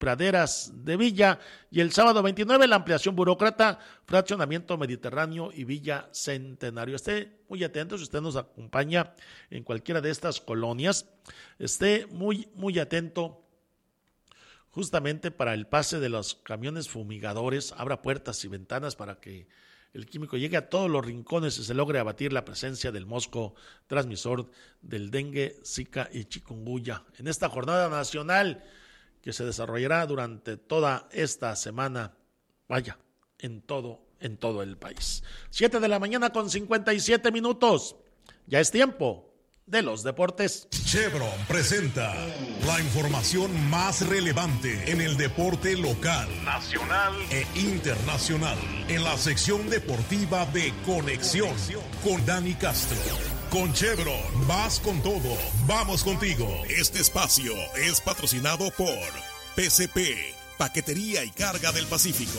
Praderas de Villa, y el sábado 29 la ampliación Burócrata, Fraccionamiento Mediterráneo y Villa Centenario. Esté muy atento si usted nos acompaña en cualquiera de estas colonias, esté muy atento justamente para el pase de los camiones fumigadores, abra puertas y ventanas para que el químico llegue a todos los rincones y se logre abatir la presencia del mosco transmisor del dengue, zika y chikungunya. En esta jornada nacional que se desarrollará durante toda esta semana, en todo el país. 7:57 a.m. Ya es tiempo de los deportes. Chevron presenta la información más relevante en el deporte local, nacional e internacional, en la sección deportiva de Conexión con Dani Castro. Con Chevron, vas con todo, vamos contigo. Este espacio es patrocinado por PCP, Paquetería y Carga del Pacífico.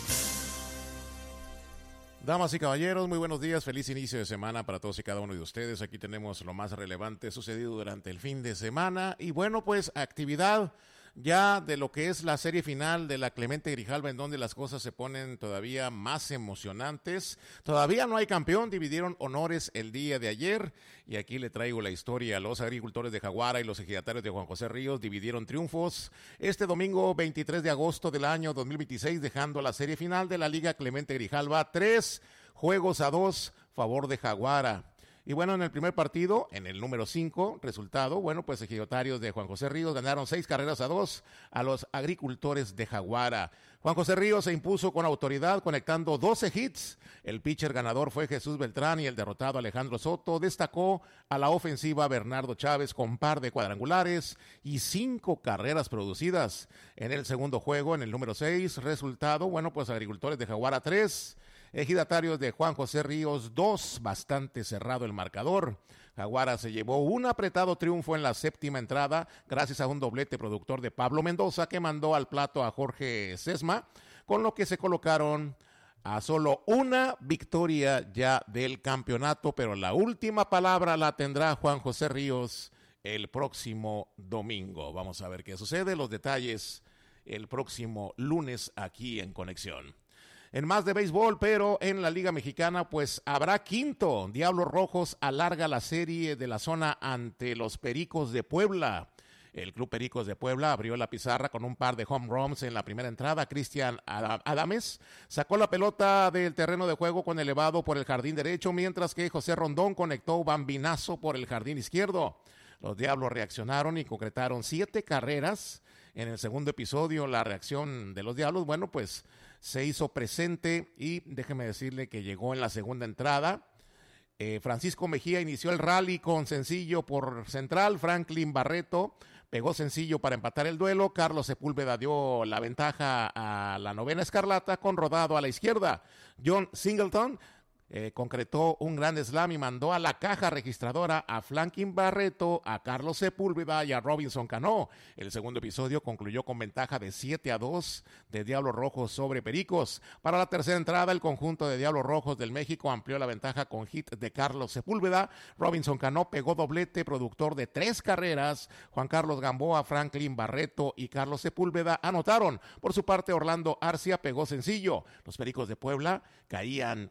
Damas y caballeros, muy buenos días, feliz inicio de semana para todos y cada uno de ustedes. Aquí tenemos lo más relevante sucedido durante el fin de semana y bueno, pues actividad ya de lo que es la serie final de la Clemente Grijalva, en donde las cosas se ponen todavía más emocionantes. Todavía no hay campeón, dividieron honores el día de ayer y aquí le traigo la historia. Los agricultores de Jaguara y los ejidatarios de Juan José Ríos dividieron triunfos este domingo 23 de agosto del año 2026, dejando la serie final de la Liga Clemente Grijalva 3-2 favor de Jaguara. Y bueno, en el primer partido, en el número 5, resultado, bueno, pues ejidatarios de Juan José Ríos ganaron 6-2 a los agricultores de Jaguara. Juan José Ríos se impuso con autoridad, conectando 12 hits. El pitcher ganador fue Jesús Beltrán y el derrotado Alejandro Soto destacó a la ofensiva Bernardo Chávez con par de cuadrangulares y 5 carreras producidas. En el segundo juego, en el número 6, resultado, bueno, pues agricultores de Jaguara 3, ejidatarios de Juan José Ríos 2, bastante cerrado el marcador. Jaguara se llevó un apretado triunfo en la séptima entrada gracias a un doblete productor de Pablo Mendoza que mandó al plato a Jorge Sesma, con lo que se colocaron a solo una victoria ya del campeonato, pero la última palabra la tendrá Juan José Ríos el próximo domingo. Vamos a ver qué sucede, los detalles el próximo lunes aquí en Conexión. En más de béisbol, pero en la Liga Mexicana, pues habrá quinto. Diablos Rojos alarga la serie de la zona ante los Pericos de Puebla. El Club Pericos de Puebla abrió la pizarra con un par de home runs en la primera entrada. Cristian Adames sacó la pelota del terreno de juego con elevado por el jardín derecho, mientras que José Rondón conectó bambinazo por el jardín izquierdo. Los Diablos reaccionaron y concretaron 7 carreras. En el segundo episodio, la reacción de los Diablos, bueno, pues se hizo presente y déjeme decirle que llegó en la segunda entrada. Francisco Mejía inició el rally con sencillo por central. Franklin Barreto pegó sencillo para empatar el duelo. Carlos Sepúlveda dio la ventaja a la novena escarlata con rodado a la izquierda. John Singleton concretó un gran slam y mandó a la caja registradora a Franklin Barreto, a Carlos Sepúlveda y a Robinson Cano. El segundo episodio concluyó con ventaja de 7-2 de Diablos Rojos sobre Pericos. Para la tercera entrada, el conjunto de Diablos Rojos del México amplió la ventaja con hit de Carlos Sepúlveda. Robinson Cano pegó doblete, productor de 3 carreras. Juan Carlos Gamboa, Franklin Barreto y Carlos Sepúlveda anotaron. Por su parte, Orlando Arcia pegó sencillo. Los Pericos de Puebla caían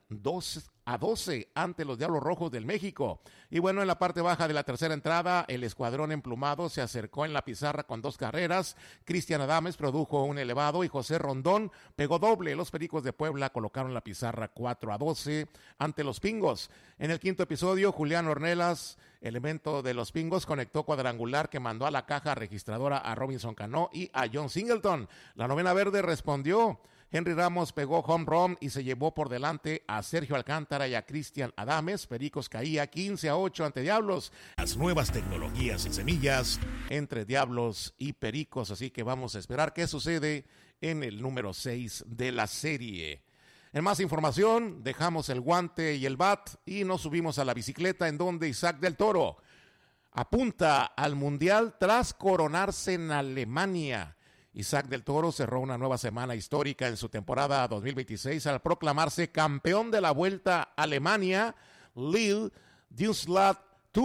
2-12 ante los Diablos Rojos del México. Y bueno, en la parte baja de la tercera entrada, el escuadrón emplumado se acercó en la pizarra con 2 carreras. Cristian Adames produjo un elevado y José Rondón pegó doble. Los Pericos de Puebla colocaron la pizarra 4-12 ante los Pingos. En el quinto episodio, Julián Ornelas, elemento de los Pingos, conectó cuadrangular que mandó a la caja registradora a Robinson Cano y a John Singleton. La novena verde respondió. Henry Ramos pegó home run y se llevó por delante a Sergio Alcántara y a Cristian Adames. Pericos caía 15-8 ante Diablos. Las nuevas tecnologías y semillas entre Diablos y Pericos, así que vamos a esperar qué sucede en el número 6 de la serie. En más información, dejamos el guante y el bat y nos subimos a la bicicleta, en donde Isaac del Toro apunta al Mundial tras coronarse en Alemania. Isaac del Toro cerró una nueva semana histórica en su temporada 2026 al proclamarse campeón de la Vuelta a Alemania Lille Deutschland Tour.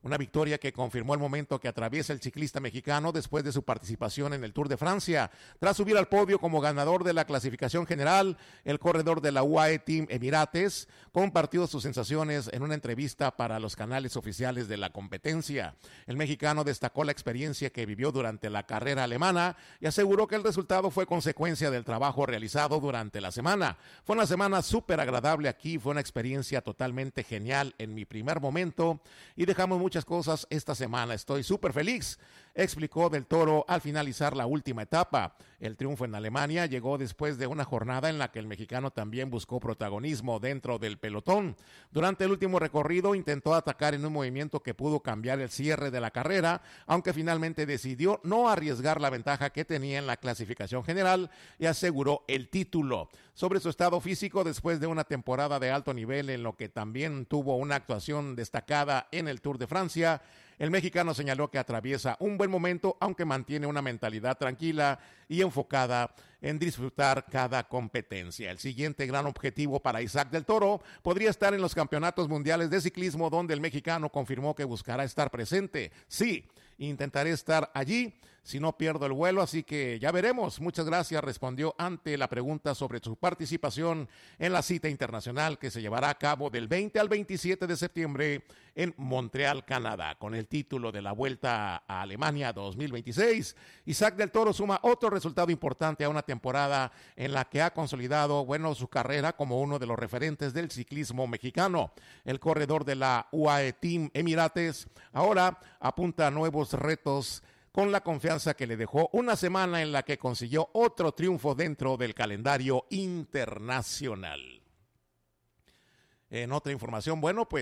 Una victoria que confirmó el momento que atraviesa el ciclista mexicano después de su participación en el Tour de Francia. Tras subir al podio como ganador de la clasificación general, el corredor de la UAE Team Emirates compartió sus sensaciones en una entrevista para los canales oficiales de la competencia. El mexicano destacó la experiencia que vivió durante la carrera alemana y aseguró que el resultado fue consecuencia del trabajo realizado durante la semana. Fue una semana súper agradable aquí, fue una experiencia totalmente genial en mi primer momento y dejamos muchas cosas esta semana. Estoy súper feliz, explicó Del Toro al finalizar la última etapa. El triunfo en Alemania llegó después de una jornada en la que el mexicano también buscó protagonismo dentro del pelotón. Durante el último recorrido intentó atacar en un movimiento que pudo cambiar el cierre de la carrera, aunque finalmente decidió no arriesgar la ventaja que tenía en la clasificación general y aseguró el título. Sobre su estado físico, después de una temporada de alto nivel en lo que también tuvo una actuación destacada en el Tour de Francia, el mexicano señaló que atraviesa un buen momento, aunque mantiene una mentalidad tranquila y enfocada en disfrutar cada competencia. El siguiente gran objetivo para Isaac Del Toro podría estar en los campeonatos mundiales de ciclismo, donde el mexicano confirmó que buscará estar presente. Sí, intentaré estar allí si no pierdo el vuelo, así que ya veremos. Muchas gracias, respondió ante la pregunta sobre su participación en la cita internacional que se llevará a cabo del 20 al 27 de septiembre en Montreal, Canadá. Con el título de la Vuelta a Alemania 2026, Isaac Del Toro suma otro resultado importante a una temporada en la que ha consolidado, su carrera como uno de los referentes del ciclismo mexicano. El corredor de la UAE Team Emirates ahora apunta a nuevos retos con la confianza que le dejó una semana en la que consiguió otro triunfo dentro del calendario internacional. En otra información,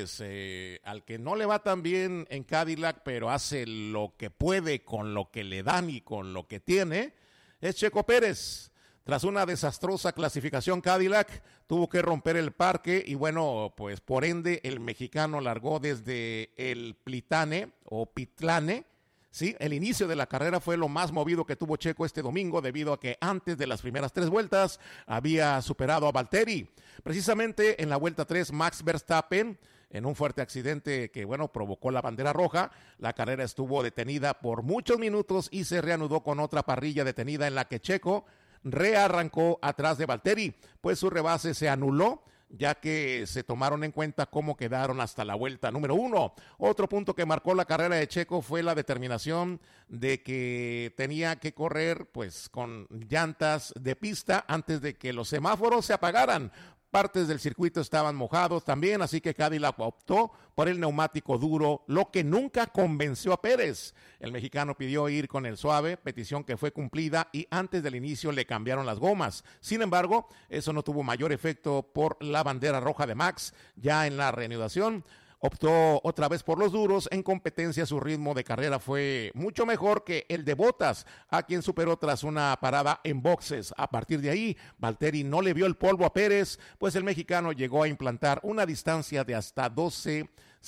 al que no le va tan bien en Cadillac, pero hace lo que puede con lo que le dan y con lo que tiene, es Checo Pérez. Tras una desastrosa clasificación, Cadillac tuvo que romper el parque y por ende el mexicano largó desde el Pitlane. Sí, el inicio de la carrera fue lo más movido que tuvo Checo este domingo, debido a que antes de las primeras 3 vueltas había superado a Valtteri. Precisamente en la vuelta 3, Max Verstappen, en un fuerte accidente que provocó la bandera roja, la carrera estuvo detenida por muchos minutos y se reanudó con otra parrilla detenida en la que Checo rearrancó atrás de Valtteri, pues su rebase se anuló, ya que se tomaron en cuenta cómo quedaron hasta la vuelta número 1. Otro punto que marcó la carrera de Checo fue la determinación de que tenía que correr con llantas de pista antes de que los semáforos se apagaran. Partes del circuito estaban mojados también, así que Cadillac optó por el neumático duro, lo que nunca convenció a Pérez. El mexicano pidió ir con el suave, petición que fue cumplida, y antes del inicio le cambiaron las gomas. Sin embargo, eso no tuvo mayor efecto por la bandera roja de Max. Ya en la reanudación, optó otra vez por los duros. En competencia, su ritmo de carrera fue mucho mejor que el de Bottas, a quien superó tras una parada en boxes. A partir de ahí, Valtteri no le vio el polvo a Pérez, pues el mexicano llegó a implantar una distancia de hasta 12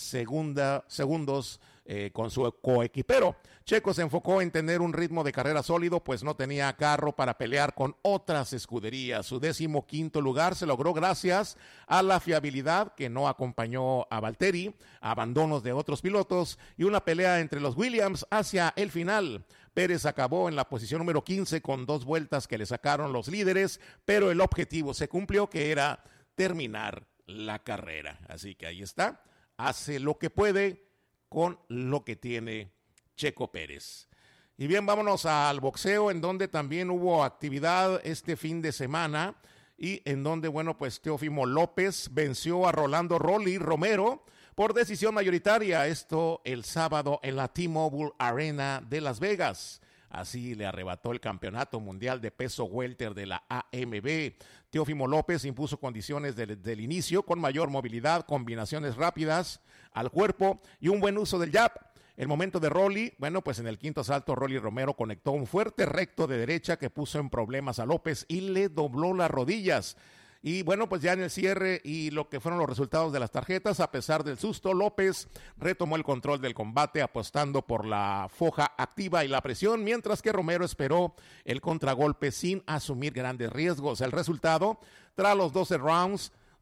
segundos con su coequipero. Checo se enfocó en tener un ritmo de carrera sólido, pues no tenía carro para pelear con otras escuderías. Su 15º lugar se logró gracias a la fiabilidad que no acompañó a Valtteri, abandonos de otros pilotos y una pelea entre los Williams hacia el final. Pérez acabó en la posición número 15 con 2 vueltas que le sacaron los líderes, pero el objetivo se cumplió, que era terminar la carrera. Así que ahí está, hace lo que puede con lo que tiene Checo Pérez. Y bien, vámonos al boxeo, en donde también hubo actividad este fin de semana y en donde, Teófimo López venció a Rolando Rolly Romero por decisión mayoritaria, esto el sábado en la T-Mobile Arena de Las Vegas. Así le arrebató el campeonato mundial de peso welter de la AMB. Teófimo López impuso condiciones del inicio con mayor movilidad, combinaciones rápidas al cuerpo y un buen uso del jab. El momento de Rolly, en el 5º asalto, Rolly Romero conectó un fuerte recto de derecha que puso en problemas a López y le dobló las rodillas. Y ya en el cierre y lo que fueron los resultados de las tarjetas, a pesar del susto, López retomó el control del combate apostando por la foja activa y la presión, mientras que Romero esperó el contragolpe sin asumir grandes riesgos. El resultado, tras los 12 rounds,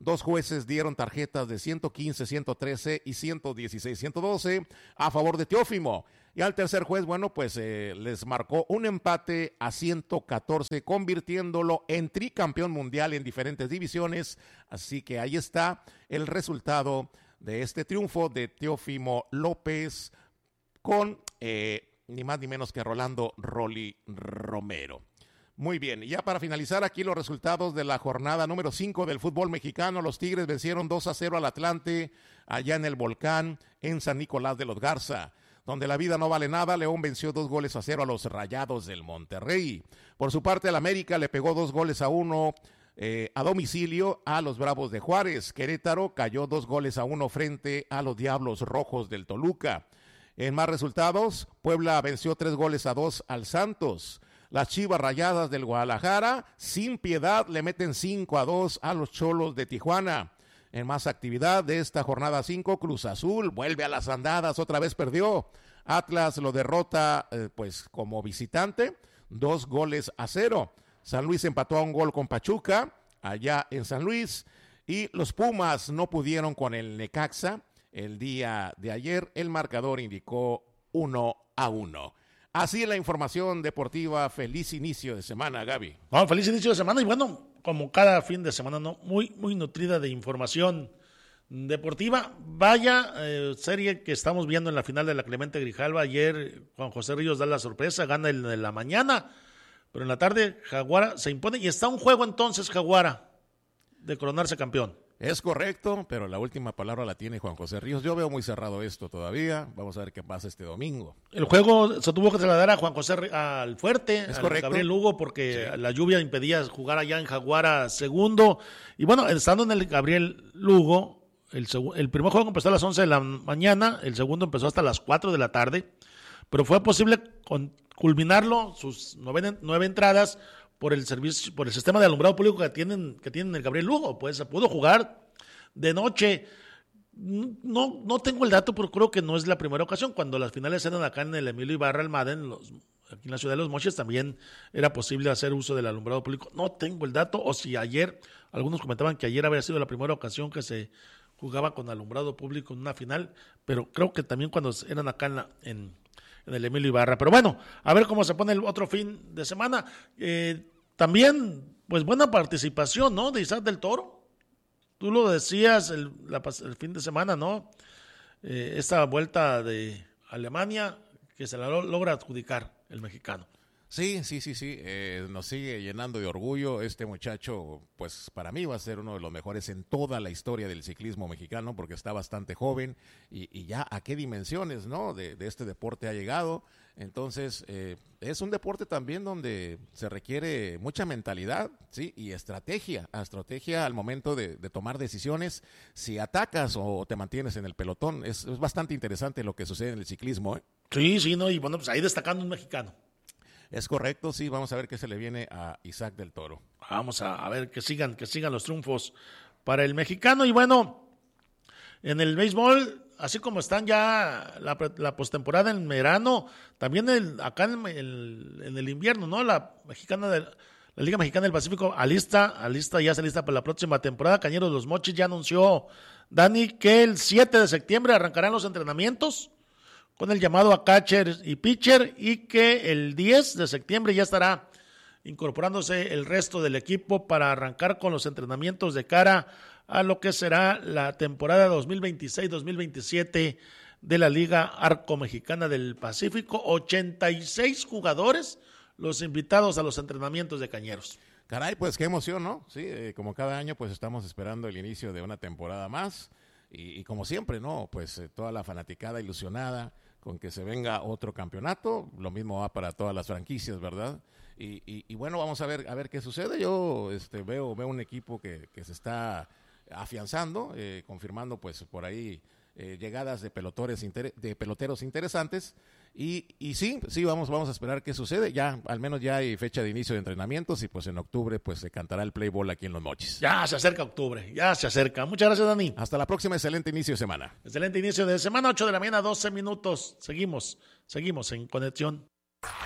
2 jueces dieron tarjetas de 115, 113 y 116, 112 a favor de Teófimo. Y al tercer juez, bueno, pues les marcó un empate a 114, convirtiéndolo en tricampeón mundial en diferentes divisiones. Así que ahí está el resultado de este triunfo de Teófimo López con ni más ni menos que Rolando Rolly Romero. Muy bien, y ya para finalizar aquí los resultados de la jornada número 5 del fútbol mexicano. Los Tigres vencieron 2-0 al Atlante, allá en el Volcán, en San Nicolás de los Garza. Donde la vida no vale nada, León venció 2-0 a los Rayados del Monterrey. Por su parte, el América le pegó 2-1 a domicilio a los Bravos de Juárez. Querétaro cayó 2-1 frente a los Diablos Rojos del Toluca. En más resultados, Puebla venció 3-2 al Santos. Las Chivas Rayadas del Guadalajara, sin piedad, le meten 5-2 a los Cholos de Tijuana. En más actividad de esta jornada 5, Cruz Azul vuelve a las andadas, otra vez perdió. Atlas lo derrota pues como visitante, 2-0. San Luis empató a 1 gol con Pachuca, allá en San Luis. Y los Pumas no pudieron con el Necaxa el día de ayer. El marcador indicó 1-1. Así la información deportiva. Feliz inicio de semana, Gaby. Bueno, feliz inicio de semana y bueno, como cada fin de semana, ¿no? Muy nutrida de información deportiva. Vaya serie que estamos viendo en la final de la Clemente Grijalva. Ayer Juan José Ríos da la sorpresa, gana el de la mañana, pero en la tarde Jaguara se impone y está un juego entonces Jaguara de coronarse campeón. Es correcto, pero la última palabra la tiene Juan José Ríos. Yo veo muy cerrado esto todavía. Vamos a ver qué pasa este domingo. El juego se tuvo que trasladar a Juan José al Fuerte, es al correcto. Gabriel Lugo, porque sí, la lluvia impedía jugar allá en Jaguara segundo. Y bueno, estando en el Gabriel Lugo, el primer juego empezó a las 11 de la mañana, el segundo empezó hasta las 4 de la tarde, pero fue posible culminarlo, sus 9 entradas, por el servicio, por el sistema de alumbrado público que tienen el Gabriel Lugo. Pues se pudo jugar de noche. No tengo el dato, pero creo que no es la primera ocasión. Cuando las finales eran acá en el Emilio Ibarra Almaden, aquí en la ciudad de Los Mochis, también era posible hacer uso del alumbrado público. No tengo el dato, o si ayer, algunos comentaban que ayer había sido la primera ocasión que se jugaba con alumbrado público en una final, pero creo que también cuando eran acá en el Emilio Ibarra. Pero bueno, a ver cómo se pone el otro fin de semana. También, pues buena participación, ¿no? De Isaac del Toro. Tú lo decías el fin de semana, ¿no? Esta vuelta de Alemania que se la logra adjudicar el mexicano. Sí. Nos sigue llenando de orgullo. Este muchacho, pues para mí va a ser uno de los mejores en toda la historia del ciclismo mexicano porque está bastante joven y ya a qué dimensiones, ¿no? De este deporte ha llegado. Entonces, es un deporte también donde se requiere mucha mentalidad, ¿sí? Y estrategia al momento de tomar decisiones. Si atacas o te mantienes en el pelotón, es bastante interesante lo que sucede en el ciclismo, ¿eh? Sí, no, y bueno, pues ahí destacando un mexicano. Es correcto, sí, vamos a ver qué se le viene a Isaac del Toro. Vamos a ver que sigan los triunfos para el mexicano. Y bueno, en el béisbol, así como están ya la postemporada en verano, también acá en el invierno, ¿no? La Liga Mexicana del Pacífico ya se alista para la próxima temporada. Cañeros de Los Mochis ya anunció, Dani, que el 7 de septiembre arrancarán los entrenamientos con el llamado a catcher y pitcher, y que el 10 de septiembre ya estará incorporándose el resto del equipo para arrancar con los entrenamientos de cara a lo que será la temporada 2026-2027 de la Liga Arco Mexicana del Pacífico. 86 jugadores los invitados a los entrenamientos de Cañeros. Caray, pues qué emoción, ¿no? Sí, como cada año pues estamos esperando el inicio de una temporada más y como siempre, ¿no? Pues toda la fanaticada ilusionada con que se venga otro campeonato. Lo mismo va para todas las franquicias, ¿verdad? Y bueno, vamos a ver qué sucede. Yo veo un equipo que se está afianzando, confirmando pues por ahí llegadas de peloteros interesantes y sí, vamos a esperar qué sucede. Ya, al menos ya hay fecha de inicio de entrenamientos y pues en octubre pues se cantará el play ball aquí en Los Mochis. Ya se acerca octubre, ya se acerca. Muchas gracias, Dani. Hasta la próxima, excelente inicio de semana. Excelente inicio de semana, 8 de la mañana, 12 minutos. Seguimos en conexión.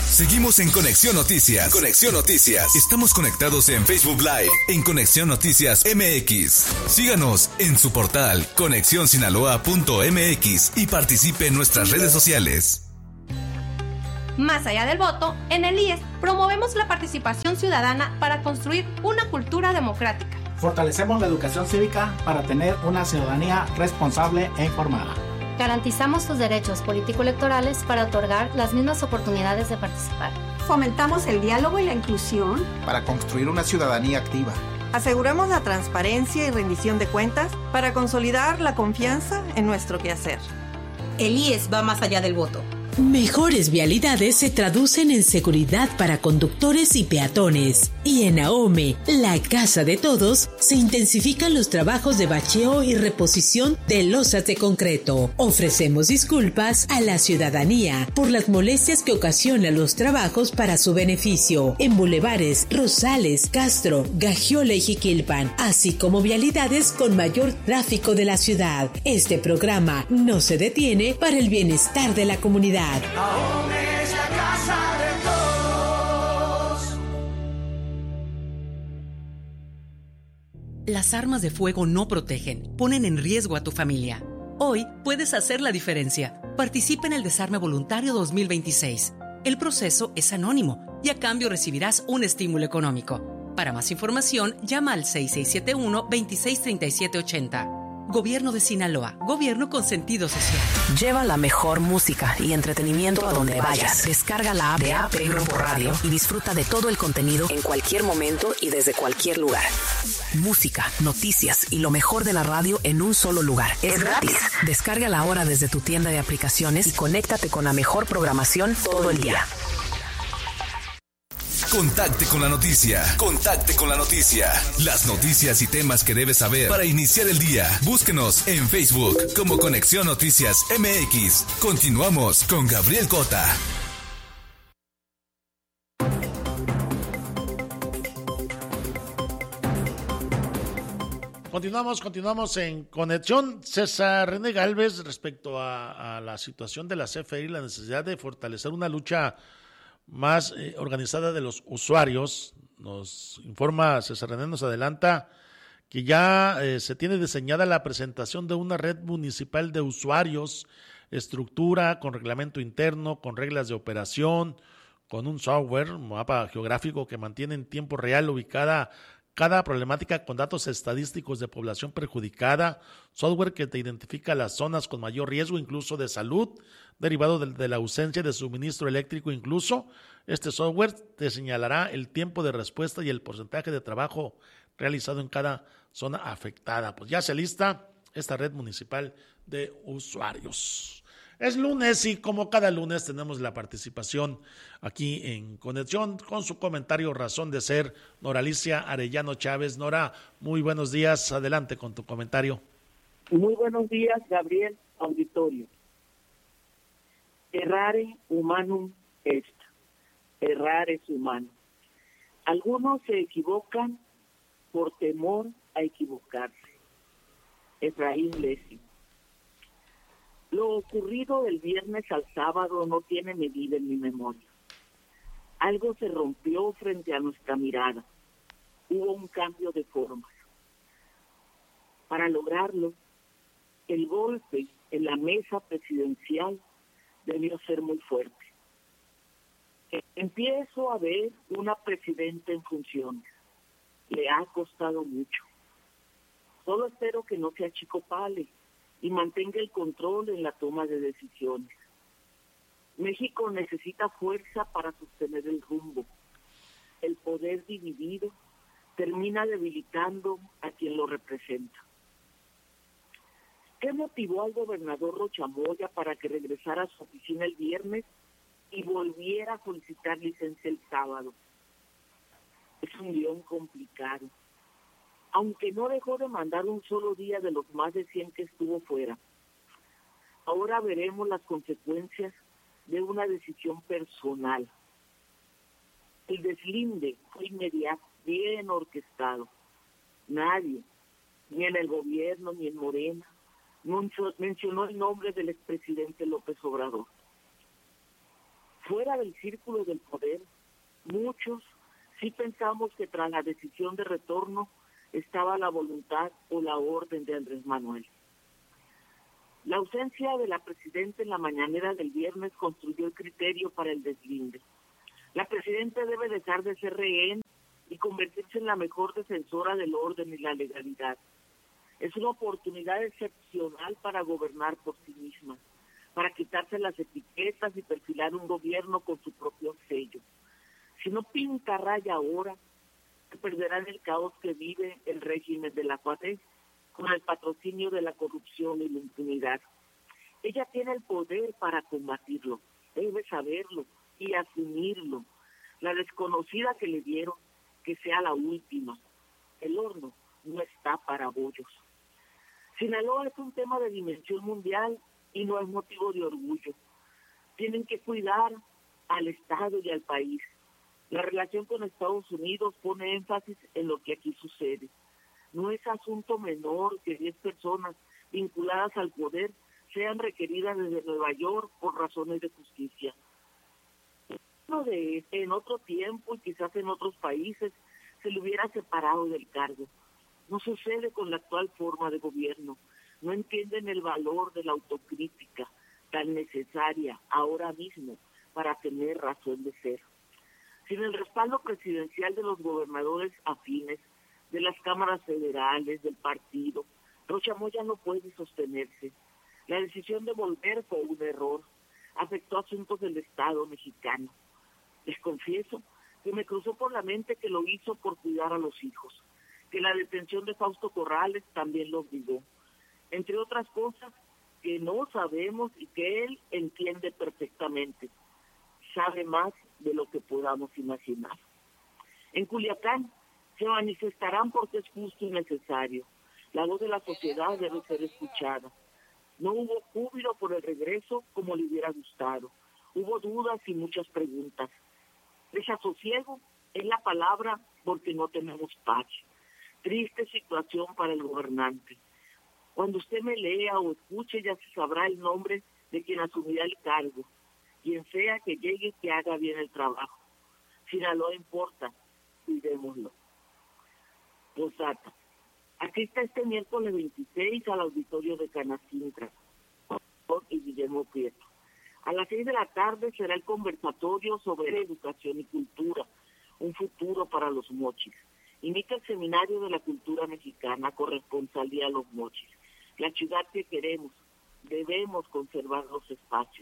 Seguimos en Conexión Noticias. Conexión Noticias. Estamos conectados en Facebook Live, en Conexión Noticias MX. Síganos en su portal conexionsinaloa.mx y participe en nuestras redes sociales. Más allá del voto, en el IES promovemos la participación ciudadana para construir una cultura democrática. Fortalecemos la educación cívica para tener una ciudadanía responsable e informada. Garantizamos sus derechos político-electorales para otorgar las mismas oportunidades de participar. Fomentamos el diálogo y la inclusión para construir una ciudadanía activa. Aseguramos la transparencia y rendición de cuentas para consolidar la confianza en nuestro quehacer. El IES va más allá del voto. Mejores vialidades se traducen en seguridad para conductores y peatones. Y en AOME, la casa de todos, se intensifican los trabajos de bacheo y reposición de losas de concreto. Ofrecemos disculpas a la ciudadanía por las molestias que ocasionan los trabajos para su beneficio en bulevares Rosales, Castro, Gagiola y Jiquilpan, así como vialidades con mayor tráfico de la ciudad. Este programa no se detiene para el bienestar de la comunidad. AOME es la casa de todos. Las armas de fuego no protegen, ponen en riesgo a tu familia. Hoy puedes hacer la diferencia. Participa en el Desarme Voluntario 2026. El proceso es anónimo y a cambio recibirás un estímulo económico. Para más información, llama al 6671-263780. Gobierno de Sinaloa, gobierno con sentido social. Lleva la mejor música y entretenimiento a donde vayas. Descarga la app de AP Grupo Radio y disfruta de todo el contenido en cualquier momento y desde cualquier lugar. Música, noticias y lo mejor de la radio en un solo lugar. Es gratis. Descárgala ahora desde tu tienda de aplicaciones y conéctate con la mejor programación todo el día. Contacte con la noticia. Contacte con la noticia. Las noticias y temas que debes saber para iniciar el día. Búsquenos en Facebook como Conexión Noticias MX. Continuamos con Gabriel Cota. Continuamos en conexión. César René Gálvez, respecto a la situación de la CFE y la necesidad de fortalecer una lucha más organizada de los usuarios, nos informa César René, nos adelanta que ya se tiene diseñada la presentación de una red municipal de usuarios, estructura con reglamento interno, con reglas de operación, con un software, un mapa geográfico que mantiene en tiempo real ubicada cada problemática con datos estadísticos de población perjudicada, software que te identifica las zonas con mayor riesgo incluso de salud, derivado de la ausencia de suministro eléctrico incluso. Este software te señalará el tiempo de respuesta y el porcentaje de trabajo realizado en cada zona afectada. Pues ya se lista esta red municipal de usuarios. Es lunes y como cada lunes tenemos la participación aquí en Conexión con su comentario Razón de Ser, Nora Alicia Arellano Chávez. Nora, muy buenos días, adelante con tu comentario. Muy buenos días, Gabriel, auditorio. Errare humanum est, errar es humano. Algunos se equivocan por temor a equivocarse. Efraín Lessing. Lo ocurrido del viernes al sábado no tiene medida en mi memoria. Algo se rompió frente a nuestra mirada. Hubo un cambio de formas. Para lograrlo, el golpe en la mesa presidencial debió ser muy fuerte. Empiezo a ver una presidenta en funciones. Le ha costado mucho. Solo espero que no se achicopale y mantenga el control en la toma de decisiones. México necesita fuerza para sostener el rumbo. El poder dividido termina debilitando a quien lo representa. ¿Qué motivó al gobernador Rocha Moya para que regresara a su oficina el viernes y volviera a solicitar licencia el sábado? Es un guión complicado. Aunque no dejó de mandar un solo día de los más de 100 que estuvo fuera. Ahora veremos las consecuencias de una decisión personal. El deslinde fue inmediato, bien orquestado. Nadie, ni en el gobierno ni en Morena, mencionó el nombre del expresidente López Obrador. Fuera del círculo del poder, muchos sí pensamos que tras la decisión de retorno estaba la voluntad o la orden de Andrés Manuel. La ausencia de la presidenta en la mañanera del viernes construyó el criterio para el deslinde. La presidenta debe dejar de ser rehén y convertirse en la mejor defensora del orden y la legalidad. Es una oportunidad excepcional para gobernar por sí misma, para quitarse las etiquetas y perfilar un gobierno con su propio sello. Si no pinta raya ahora, se perderá en el caos que vive el régimen de la 4T, con el patrocinio de la corrupción y la impunidad. Ella tiene el poder para combatirlo, debe saberlo y asumirlo. La desconocida que le dieron, que sea la última. El horno no está para bollos. Sinaloa es un tema de dimensión mundial y no es motivo de orgullo. Tienen que cuidar al Estado y al país. La relación con Estados Unidos pone énfasis en lo que aquí sucede. No es asunto menor que 10 personas vinculadas al poder sean requeridas desde Nueva York por razones de justicia. En otro tiempo y quizás en otros países se le hubiera separado del cargo. No sucede con la actual forma de gobierno. No entienden el valor de la autocrítica tan necesaria ahora mismo para tener razón de ser. Sin el respaldo presidencial de los gobernadores afines, de las cámaras federales, del partido, Rocha Moya no puede sostenerse. La decisión de volver fue un error. Afectó asuntos del Estado mexicano. Les confieso que me cruzó por la mente que lo hizo por cuidar a los hijos, que la detención de Fausto Corrales también lo obligó. Entre otras cosas que no sabemos y que él entiende perfectamente. Sabe más de lo que podamos imaginar. En Culiacán se manifestarán porque es justo y necesario. La voz de la sociedad debe ser escuchada. No hubo júbilo por el regreso como le hubiera gustado. Hubo dudas y muchas preguntas. Desasosiego es la palabra porque no tenemos paz. Triste situación para el gobernante. Cuando usted me lea o escuche ya se sabrá el nombre de quien asumirá el cargo. Quien sea que llegue, que haga bien el trabajo. Sinaloa importa, cuidémoslo. Posdata. Aquí está este miércoles 26 al auditorio de Canacintra y Guillermo Prieto. A las 6 de la tarde será el conversatorio sobre educación y cultura, un futuro para los mochis. Invita el Seminario de la Cultura Mexicana, Corresponsalía a los Mochis. La ciudad que queremos, debemos conservar los espacios.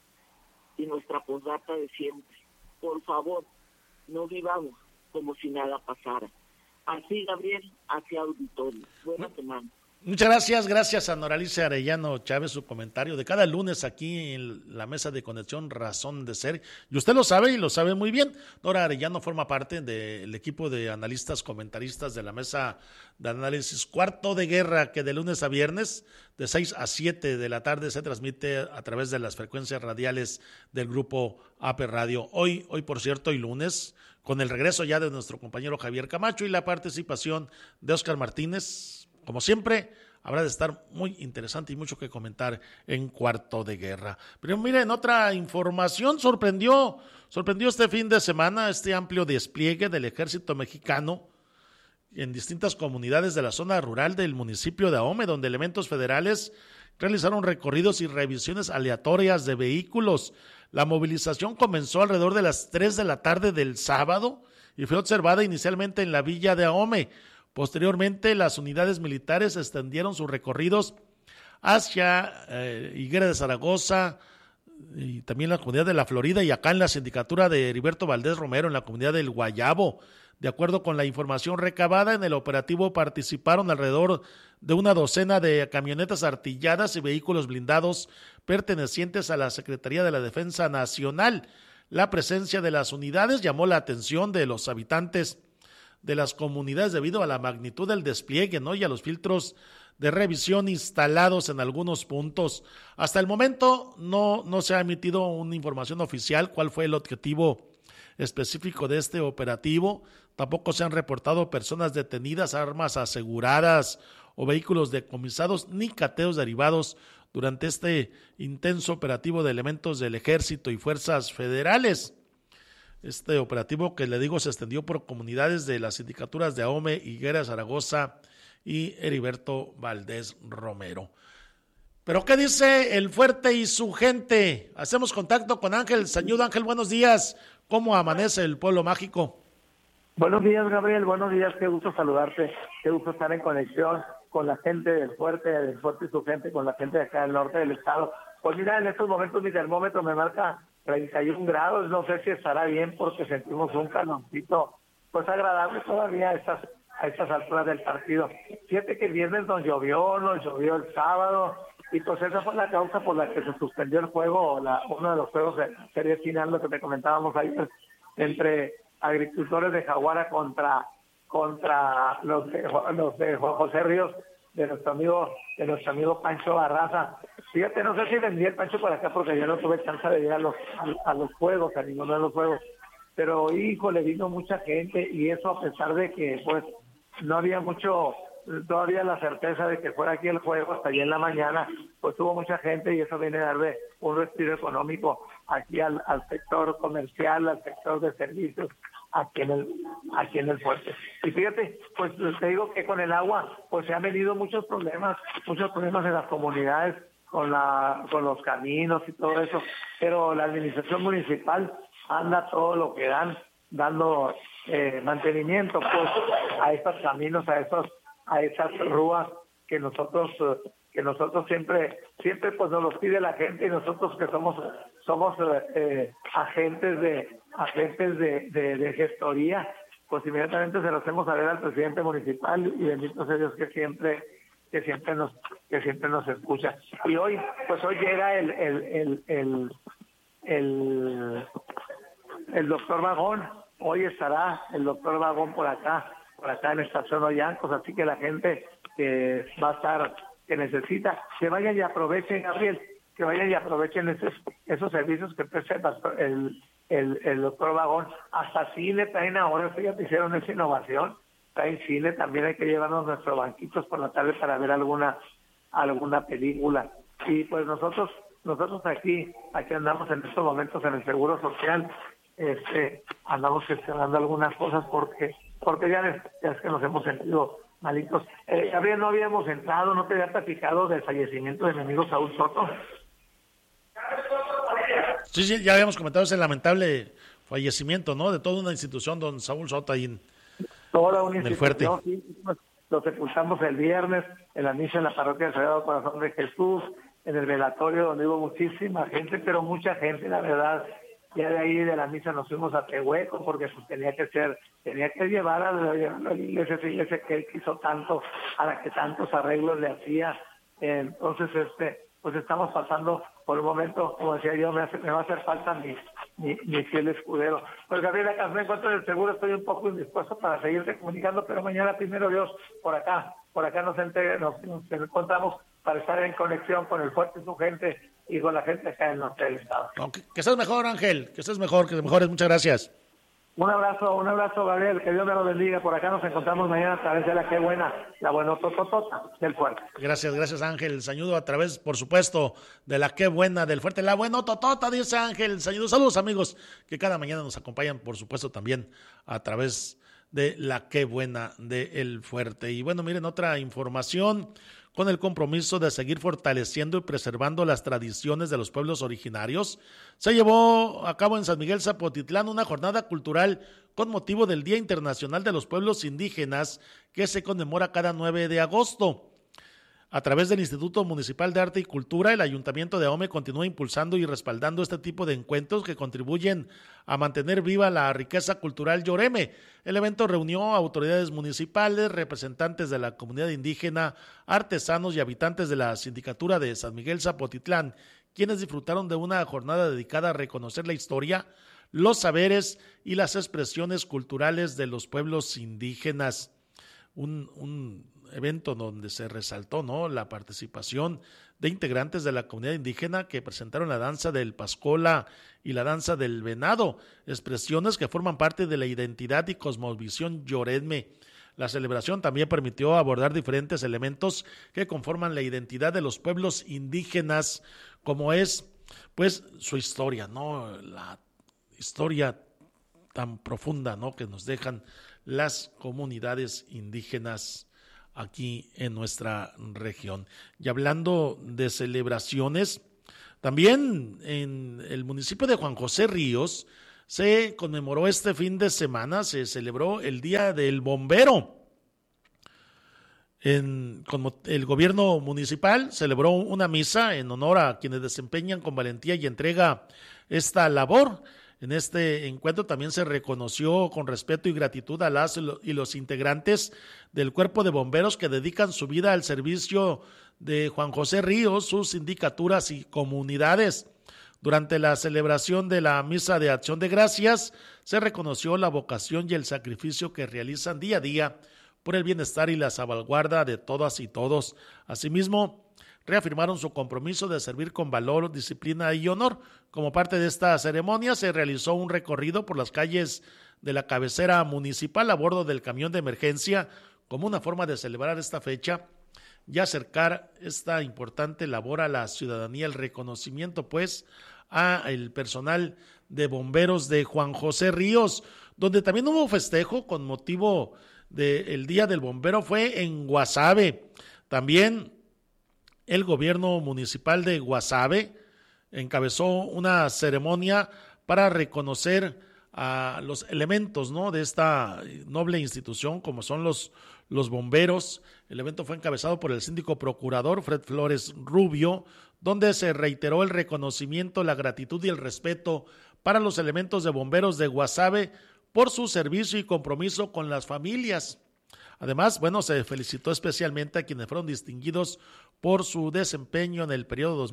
Y nuestra posdata de siempre. Por favor, no vivamos como si nada pasara. Así, Gabriel, hacia auditorio. Buena semana. Muchas gracias a Noralice Arellano Chávez, su comentario de cada lunes aquí en la mesa de conexión Razón de Ser. Y usted lo sabe y lo sabe muy bien. Nora Arellano forma parte del equipo de analistas, comentaristas de la mesa de análisis Cuarto de Guerra, que de lunes a viernes, de 6 a 7 de la tarde, se transmite a través de las frecuencias radiales del grupo AP Radio. Hoy por cierto, y lunes, con el regreso ya de nuestro compañero Javier Camacho y la participación de Óscar Martínez. Como siempre, habrá de estar muy interesante y mucho que comentar en Cuarto de Guerra. Pero miren, otra información sorprendió este fin de semana este amplio despliegue del ejército mexicano en distintas comunidades de la zona rural del municipio de Ahome, donde elementos federales realizaron recorridos y revisiones aleatorias de vehículos. La movilización comenzó alrededor de las 3 de la tarde del sábado y fue observada inicialmente en la villa de Ahome. Posteriormente, las unidades militares extendieron sus recorridos hacia Higuera de Zaragoza y también la comunidad de La Florida y acá en la sindicatura de Heriberto Valdés Romero en la comunidad del Guayabo. De acuerdo con la información recabada, en el operativo participaron alrededor de una docena de camionetas artilladas y vehículos blindados pertenecientes a la Secretaría de la Defensa Nacional. La presencia de las unidades llamó la atención de los habitantes de las comunidades debido a la magnitud del despliegue, ¿no? Y a los filtros de revisión instalados en algunos puntos. Hasta el momento no se ha emitido una información oficial cuál fue el objetivo específico de este operativo. Tampoco se han reportado personas detenidas, armas aseguradas o vehículos decomisados, ni cateos derivados durante este intenso operativo de elementos del Ejército y fuerzas federales. Este operativo, que le digo, se extendió por comunidades de las sindicaturas de Ahome, Higuera, Zaragoza y Heriberto Valdés Romero. ¿Pero qué dice el Fuerte y su gente? Hacemos contacto con Ángel Sañudo. Ángel, buenos días. ¿Cómo amanece el pueblo mágico? Buenos días, Gabriel. Buenos días. Qué gusto saludarte. Qué gusto estar en conexión con la gente del Fuerte y su gente, con la gente de acá del norte del estado. Pues mira, en estos momentos mi termómetro me marca 31 grados. No sé si estará bien porque sentimos un calorcito pues agradable todavía a estas alturas del partido. Fíjate que el viernes nos llovió el sábado, y pues esa fue la causa por la que se suspendió el juego, uno de los juegos de serie final, lo que te comentábamos ayer, entre Agricultores de Jaguara contra los de José Ríos, de nuestro amigo Pancho Barraza. Fíjate, no sé si vendí el Pancho por acá porque yo no tuve chance de ir a los juegos, a ninguno de los juegos, pero híjole, vino mucha gente, y eso a pesar de que pues no había todavía la certeza de que fuera aquí el juego hasta allá en la mañana, pues hubo mucha gente, y eso viene a darle un respiro económico aquí al sector comercial, al sector de servicios, aquí en el Fuerte. Y fíjate, pues te digo que con el agua pues se han venido muchos problemas en las comunidades con los caminos y todo eso, pero la administración municipal anda todo lo que dando mantenimiento pues a estos caminos, a esas rúas que nosotros siempre pues nos los pide la gente, y nosotros que somos agentes de gestoría, pues inmediatamente se lo hacemos saber al presidente municipal, y bendito sea Dios que siempre nos escucha. Y hoy llega el doctor Vagón. Hoy estará el doctor Vagón por acá en Estación Ollancos, así que la gente que va a estar, que necesita, que vayan y aprovechen, Gabriel, que vayan y aprovechen esos servicios que presta el doctor Vagón. Hasta cine traen ahora, fíjate, hicieron esa innovación, traen cine, también hay que llevarnos nuestros banquitos por la tarde para ver alguna película. Y pues nosotros aquí andamos en estos momentos en el Seguro Social, andamos gestionando algunas cosas porque ya es que nos hemos sentido malitos. Gabriel, no habíamos entrado, no te había platicado del fallecimiento de mi amigo Saúl Soto. Sí, ya habíamos comentado ese lamentable fallecimiento, ¿no? De toda una institución, don Saúl Soto, ahí en el Fuerte. Sí, pues, lo sepultamos el viernes en la misa en la parroquia del Sagrado Corazón de Jesús, en el velatorio donde hubo muchísima gente, pero mucha gente, la verdad. Ya de ahí de la misa nos fuimos a Tehueco porque pues tenía que llevar a la iglesia que él quiso tanto, a la que tantos arreglos le hacía. Entonces pues estamos pasando por un momento, como decía yo, me va a hacer falta mi fiel escudero. Pues Gabriel, acá me encuentro en el seguro, estoy un poco indispuesto para seguirte comunicando, pero mañana, primero Dios, por acá nos encontramos para estar en conexión con el Fuerte y su gente y con la gente acá en el norte del estado. Que estés mejor, Ángel, que mejores, muchas gracias. Un abrazo, Gabriel, que Dios me lo bendiga. Por acá nos encontramos mañana a través de la Qué Buena, la buenotototota del Fuerte. Gracias Ángel Sañudo, a través, por supuesto, de la Qué Buena del Fuerte, la buenototota, dice Ángel Sañudo. Saludos, amigos, que cada mañana nos acompañan, por supuesto, también a través de la Qué Buena del Fuerte. Y bueno, miren, otra información. Con el compromiso de seguir fortaleciendo y preservando las tradiciones de los pueblos originarios, se llevó a cabo en San Miguel Zapotitlán una jornada cultural con motivo del Día Internacional de los Pueblos Indígenas, que se conmemora cada 9 de agosto. A través del Instituto Municipal de Arte y Cultura, el Ayuntamiento de Ahome continúa impulsando y respaldando este tipo de encuentros que contribuyen a mantener viva la riqueza cultural yoreme. El evento reunió a autoridades municipales, representantes de la comunidad indígena, artesanos y habitantes de la sindicatura de San Miguel Zapotitlán, quienes disfrutaron de una jornada dedicada a reconocer la historia, los saberes y las expresiones culturales de los pueblos indígenas. Un evento donde se resaltó, ¿no?, la participación de integrantes de la comunidad indígena que presentaron la danza del Pascola y la danza del venado, expresiones que forman parte de la identidad y cosmovisión yoreme. La celebración también permitió abordar diferentes elementos que conforman la identidad de los pueblos indígenas, como es pues su historia, ¿no? La historia tan profunda, ¿no?, que nos dejan las comunidades indígenas aquí en nuestra región. Y hablando de celebraciones, también en el municipio de Juan José Ríos se conmemoró este fin de semana, se celebró el Día del Bombero. El gobierno municipal celebró una misa en honor a quienes desempeñan con valentía y entrega esta labor. En este encuentro también se reconoció con respeto y gratitud a las y los integrantes del Cuerpo de Bomberos que dedican su vida al servicio de Juan José Ríos, sus sindicaturas y comunidades. Durante la celebración de la Misa de Acción de Gracias, se reconoció la vocación y el sacrificio que realizan día a día por el bienestar y la salvaguarda de todas y todos. Asimismo, reafirmaron su compromiso de servir con valor, disciplina y honor. Como parte de esta ceremonia, se realizó un recorrido por las calles de la cabecera municipal a bordo del camión de emergencia, como una forma de celebrar esta fecha y acercar esta importante labor a la ciudadanía. El reconocimiento, pues, a el personal de bomberos de Juan José Ríos, donde también hubo festejo con motivo del Día del Bombero, fue en Guasave. También el gobierno municipal de Guasave encabezó una ceremonia para reconocer a los elementos, ¿no?, de esta noble institución, como son los bomberos. El evento fue encabezado por el síndico procurador Fred Flores Rubio, donde se reiteró el reconocimiento, la gratitud y el respeto para los elementos de bomberos de Guasave por su servicio y compromiso con las familias. Además, se felicitó especialmente a quienes fueron distinguidos por su desempeño en el periodo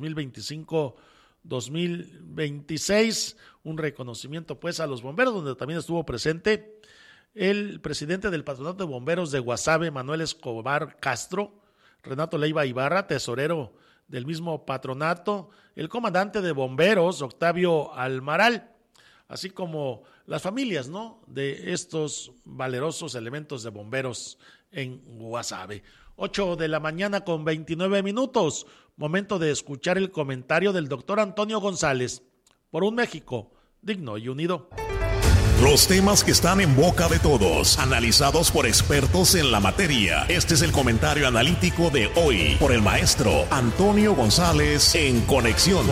2025-2026, un reconocimiento pues a los bomberos, donde también estuvo presente el presidente del Patronato de Bomberos de Guasave, Manuel Escobar Castro, Renato Leiva Ibarra, tesorero del mismo patronato, el comandante de bomberos, Octavio Almaral, así como las familias, ¿no?, de estos valerosos elementos de bomberos en Guasave. 8:29 a.m, momento de escuchar el comentario del doctor Antonio González, por un México digno y unido. Los temas que están en boca de todos, analizados por expertos en la materia. Este es el comentario analítico de hoy por el maestro Antonio González en Conexión.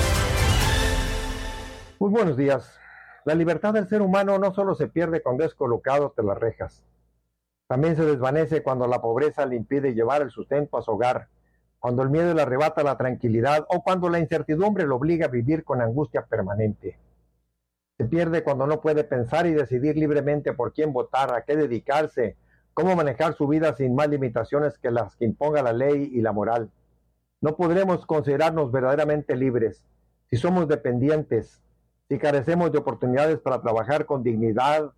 Muy buenos días. La libertad del ser humano no solo se pierde cuando es colocado tras las rejas. También se desvanece cuando la pobreza le impide llevar el sustento a su hogar, cuando el miedo le arrebata la tranquilidad o cuando la incertidumbre lo obliga a vivir con angustia permanente. Se pierde cuando no puede pensar y decidir libremente por quién votar, a qué dedicarse, cómo manejar su vida sin más limitaciones que las que imponga la ley y la moral. No podremos considerarnos verdaderamente libres si somos dependientes, si carecemos de oportunidades para trabajar con dignidad,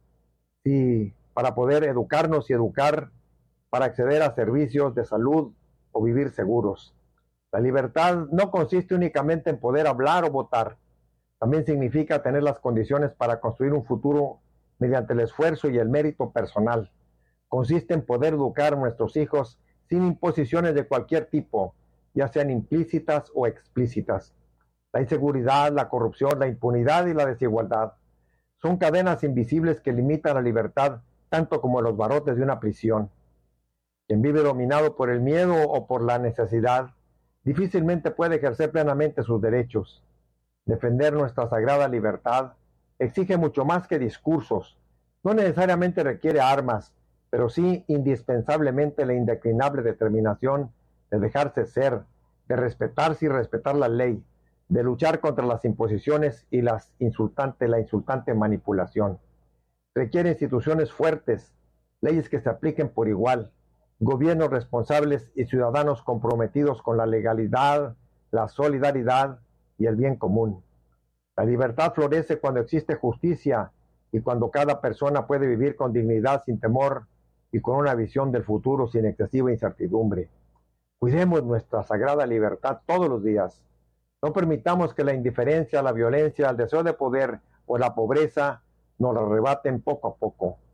para poder educarnos y educar, para acceder a servicios de salud o vivir seguros. La libertad no consiste únicamente en poder hablar o votar. También significa tener las condiciones para construir un futuro mediante el esfuerzo y el mérito personal. Consiste en poder educar a nuestros hijos sin imposiciones de cualquier tipo, ya sean implícitas o explícitas. La inseguridad, la corrupción, la impunidad y la desigualdad son cadenas invisibles que limitan la libertad tanto como los barrotes de una prisión. Quien vive dominado por el miedo o por la necesidad difícilmente puede ejercer plenamente sus derechos. Defender nuestra sagrada libertad exige mucho más que discursos. No necesariamente requiere armas, pero sí indispensablemente la indeclinable determinación de dejarse ser, de respetarse y respetar la ley, de luchar contra las imposiciones y la insultante manipulación. Requiere instituciones fuertes, leyes que se apliquen por igual, gobiernos responsables y ciudadanos comprometidos con la legalidad, la solidaridad y el bien común. La libertad florece cuando existe justicia y cuando cada persona puede vivir con dignidad sin temor y con una visión del futuro sin excesiva incertidumbre. Cuidemos nuestra sagrada libertad todos los días. No permitamos que la indiferencia, la violencia, el deseo de poder o la pobreza nos la arrebaten poco a poco.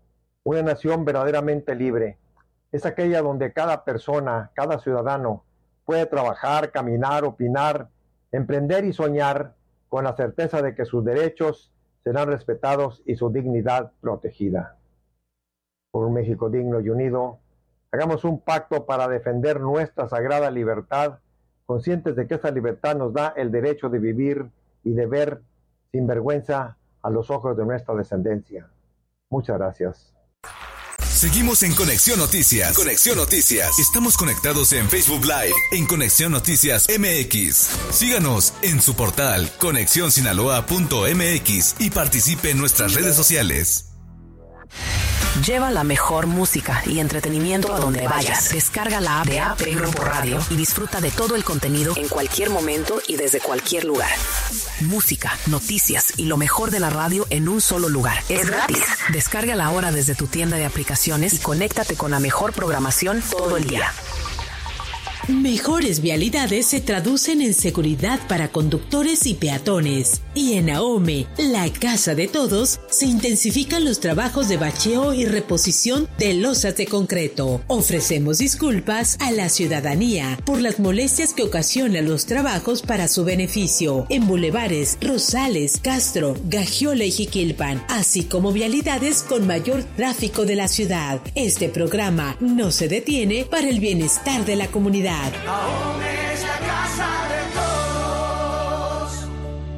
Una nación verdaderamente libre es aquella donde cada persona, cada ciudadano puede trabajar, caminar, opinar, emprender y soñar con la certeza de que sus derechos serán respetados y su dignidad protegida. Por un México digno y unido, hagamos un pacto para defender nuestra sagrada libertad, conscientes de que esa libertad nos da el derecho de vivir y de ver sin vergüenza a los ojos de nuestra descendencia. Muchas gracias. Seguimos en Conexión Noticias. Conexión Noticias. Estamos conectados en Facebook Live, en Conexión Noticias MX. Síganos en su portal conexionsinaloa.mx y participe en nuestras redes sociales. Lleva la mejor música y entretenimiento a donde vayas. Descarga la app de AP Grupo Radio y disfruta de todo el contenido en cualquier momento y desde cualquier lugar. Música, noticias y lo mejor de la radio en un solo lugar. Es gratis. Descárgala ahora desde tu tienda de aplicaciones y conéctate con la mejor programación todo el día. Mejores vialidades se traducen en seguridad para conductores y peatones. Y en AOME, la casa de todos, se intensifican los trabajos de bacheo y reposición de losas de concreto. Ofrecemos disculpas a la ciudadanía por las molestias que ocasionan los trabajos para su beneficio en bulevares Rosales, Castro, Gagiola y Jiquilpan, así como vialidades con mayor tráfico de la ciudad. Este programa no se detiene para el bienestar de la comunidad. AOME es la casa de todos.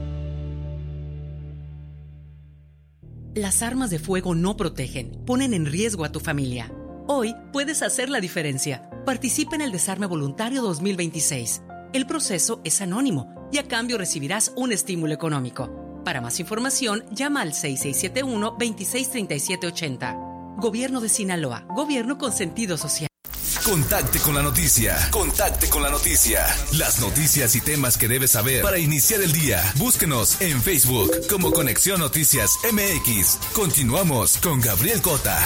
Las armas de fuego no protegen, ponen en riesgo a tu familia. Hoy puedes hacer la diferencia. Participa en el Desarme Voluntario 2026. El proceso es anónimo y a cambio recibirás un estímulo económico. Para más información, llama al 6671-263780. Gobierno de Sinaloa, gobierno con sentido social. Contacte con la noticia. Contacte con la noticia. Las noticias y temas que debes saber para iniciar el día. Búsquenos en Facebook como Conexión Noticias MX. Continuamos con Gabriel Cota.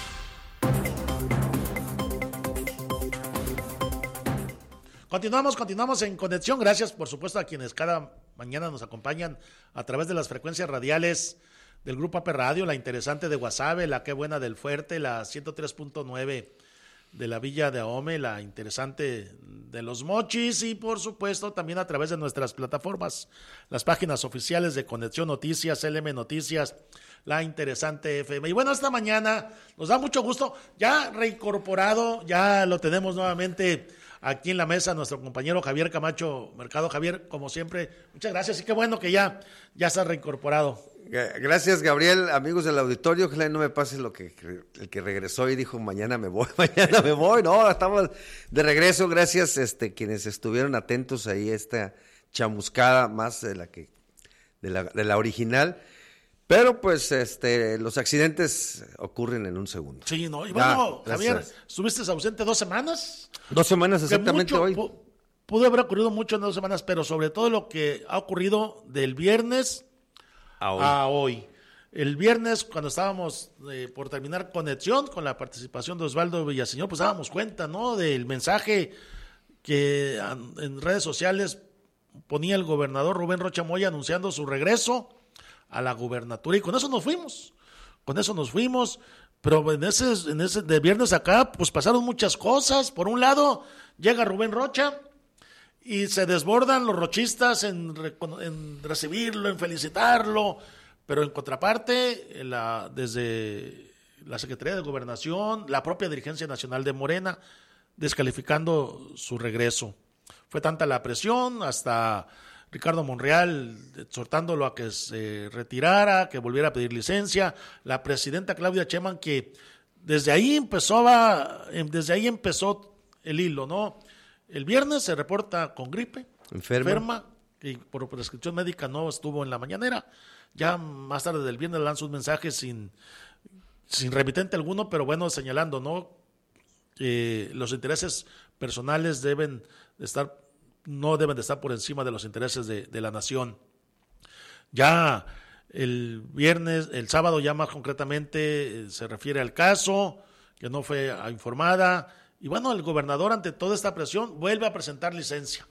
Continuamos en Conexión. Gracias, por supuesto, a quienes cada mañana nos acompañan a través de las frecuencias radiales del Grupo AP Radio, la interesante de Guasave, la Qué Buena del Fuerte, la 103.9 de la Villa de AOME, la interesante de Los Mochis y por supuesto también a través de nuestras plataformas, las páginas oficiales de Conexión Noticias, LM Noticias, la interesante FM. Y bueno, esta mañana nos da mucho gusto, ya reincorporado, ya lo tenemos nuevamente aquí en la mesa, nuestro compañero Javier Camacho Mercado. Javier, como siempre, muchas gracias y qué bueno que ya está reincorporado. Gracias, Gabriel. Amigos del auditorio, ojalá no me pase el que regresó y dijo mañana me voy. No, estamos de regreso. Gracias quienes estuvieron atentos ahí a esta chamuscada más de la original. Pero pues los accidentes ocurren en un segundo. Sí, no, y bueno, Javier, ¿estuviste ausente 2 semanas? 2 semanas exactamente hoy. Pudo haber ocurrido mucho en 2 semanas, pero sobre todo lo que ha ocurrido del viernes a hoy. El viernes, cuando estábamos por terminar Conexión con la participación de Osvaldo Villaseñor, pues dábamos cuenta, ¿no?, del mensaje que en redes sociales ponía el gobernador Rubén Rocha Moya anunciando su regreso a la gubernatura, y con eso nos fuimos, pero en ese de viernes acá, pues pasaron muchas cosas. Por un lado, llega Rubén Rocha y se desbordan los rochistas en recibirlo, en felicitarlo, pero en contraparte, desde la Secretaría de Gobernación, la propia dirigencia nacional de Morena, descalificando su regreso. Fue tanta la presión, hasta Ricardo Monreal exhortándolo a que se retirara, que volviera a pedir licencia, la presidenta Claudia Sheinbaum, que desde ahí empezó el hilo, ¿no? El viernes se reporta con gripe, enferma, y por prescripción médica no estuvo en la mañanera. Ya más tarde del viernes lanza un mensaje sin remitente alguno, pero bueno, señalando, ¿no?, que los intereses personales no deben de estar por encima de los intereses de la nación. Ya el sábado ya más concretamente se refiere al caso, que no fue informada. Y bueno, el gobernador, ante toda esta presión, vuelve a presentar licencia.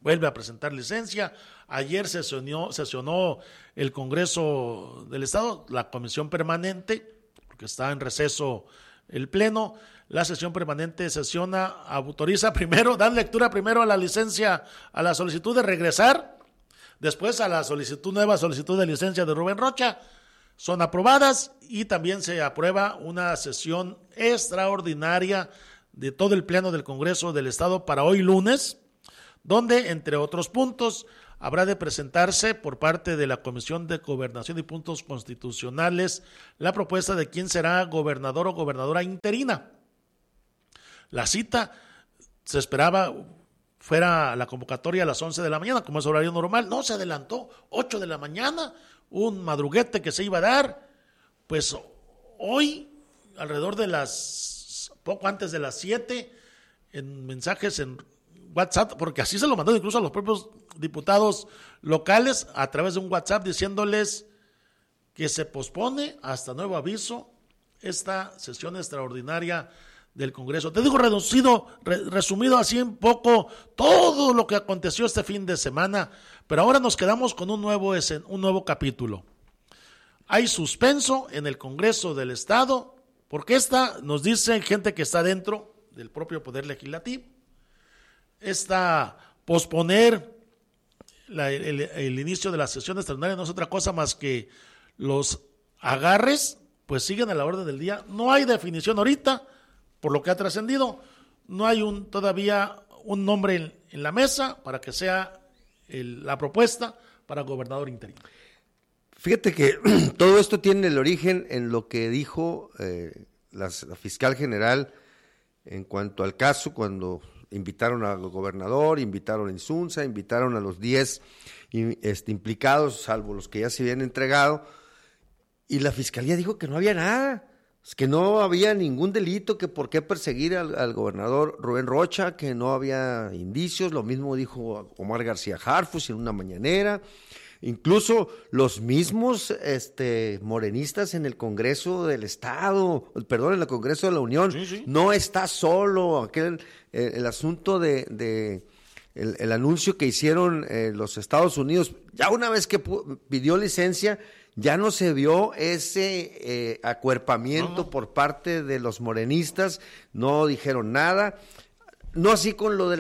Ayer sesionó el Congreso del Estado, la comisión permanente, porque está en receso el Pleno. La sesión permanente autoriza primero, dan lectura primero a la licencia, a la solicitud de regresar, después a la nueva solicitud de licencia de Rubén Rocha. Son aprobadas y también se aprueba una sesión extraordinaria de todo el Pleno del Congreso del Estado para hoy lunes, donde, entre otros puntos, habrá de presentarse por parte de la Comisión de Gobernación y Puntos Constitucionales la propuesta de quién será gobernador o gobernadora interina. La cita se esperaba fuera la convocatoria a las 11 de la mañana, como es horario normal. No, se adelantó, 8 de la mañana, un madruguete que se iba a dar. Pues hoy, alrededor de poco antes de las 7, en mensajes en WhatsApp, porque así se lo mandó incluso a los propios diputados locales, a través de un WhatsApp, diciéndoles que se pospone hasta nuevo aviso esta sesión extraordinaria del Congreso. Te digo resumido así un poco todo lo que aconteció este fin de semana, pero ahora nos quedamos con un nuevo capítulo. Hay suspenso en el Congreso del Estado, porque nos dice gente que está dentro del propio Poder Legislativo, posponer el inicio de la sesión extraordinaria no es otra cosa más que los agarres, pues siguen a la orden del día. No hay definición ahorita, por lo que ha trascendido, no hay todavía un nombre en la mesa para que sea la propuesta para gobernador interino. Fíjate que todo esto tiene el origen en lo que dijo la fiscal general en cuanto al caso, cuando invitaron al gobernador, invitaron a Insunza, invitaron a los 10 implicados, salvo los que ya se habían entregado, y la fiscalía dijo que no había nada, que no había ningún delito, que por qué perseguir al gobernador Rubén Rocha, que no había indicios. Lo mismo dijo Omar García Harfuch en una mañanera. Incluso los mismos morenistas en el Congreso del Estado, en el Congreso de la Unión, sí. No está solo. El asunto de el anuncio que hicieron los Estados Unidos, ya una vez que pidió licencia, ya no se vio ese acuerpamiento por parte de los morenistas, no dijeron nada, no así con lo de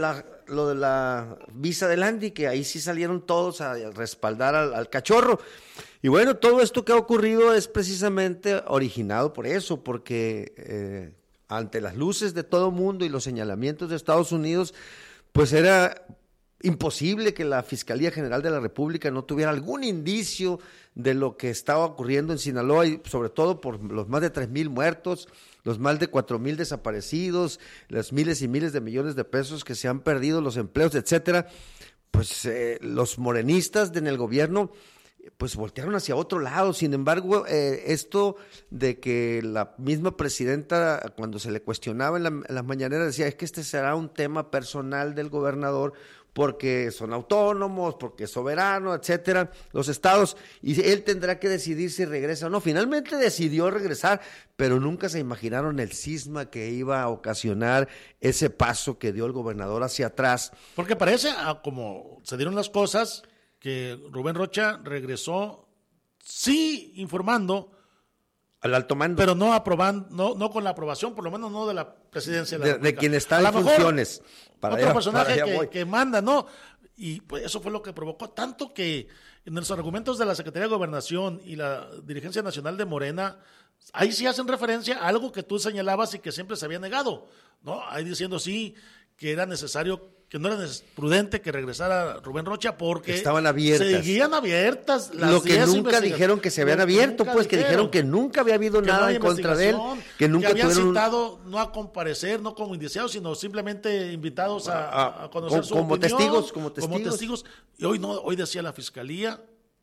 la visa de Landy, que ahí sí salieron todos a respaldar al cachorro. Y bueno, todo esto que ha ocurrido es precisamente originado por eso, porque ante las luces de todo mundo y los señalamientos de Estados Unidos, pues era imposible que la Fiscalía General de la República no tuviera algún indicio de lo que estaba ocurriendo en Sinaloa, y sobre todo por los más de 3,000 muertos, los más de 4,000 desaparecidos, las miles y miles de millones de pesos que se han perdido, los empleos, etcétera. Pues los morenistas en el gobierno pues voltearon hacia otro lado. Sin embargo, esto de que la misma presidenta, cuando se le cuestionaba en las mañaneras, decía, es que este será un tema personal del gobernador, porque son autónomos, porque es soberano, etcétera, los estados, y él tendrá que decidir si regresa o no. Finalmente decidió regresar, pero nunca se imaginaron el cisma que iba a ocasionar ese paso que dio el gobernador hacia atrás. Porque parece, como se dieron las cosas, que Rubén Rocha regresó, sí, informando al alto mando, pero no aprobando, no con la aprobación, por lo menos no de la presidencia de la República, de quien está en funciones. Otro personaje que manda, ¿no? Y pues eso fue lo que provocó tanto que en los argumentos de la Secretaría de Gobernación y la Dirigencia Nacional de Morena, ahí sí hacen referencia a algo que tú señalabas y que siempre se había negado, ¿no? Ahí diciendo sí que era necesario, que no era prudente que regresara Rubén Rocha porque estaban abiertas. Seguían abiertas las lo que nunca dijeron que se habían abierto, pues que dijeron que nunca había habido nada en contra de él, que nunca habían citado no a comparecer, no como indiciados, sino simplemente invitados a conocer su como opinión, como testigos. Y hoy decía la fiscalía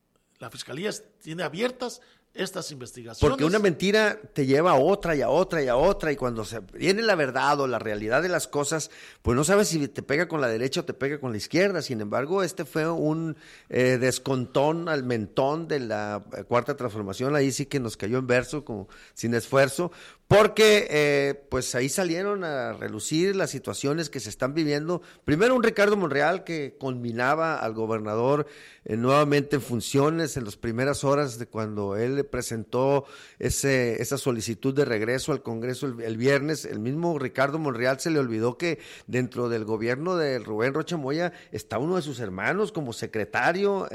tiene abiertas estas investigaciones. Porque una mentira te lleva a otra y a otra y a otra, y cuando se viene la verdad o la realidad de las cosas, pues no sabes si te pega con la derecha o te pega con la izquierda. Sin embargo, fue un descontón al mentón de la Cuarta Transformación. Ahí sí que nos cayó en verso, como sin esfuerzo, porque pues ahí salieron a relucir las situaciones que se están viviendo. Primero un Ricardo Monreal que conminaba al gobernador nuevamente en funciones en las primeras horas de cuando él presentó esa solicitud de regreso al Congreso el viernes. El mismo Ricardo Monreal se le olvidó que dentro del gobierno de Rubén Rocha Moya está uno de sus hermanos como secretario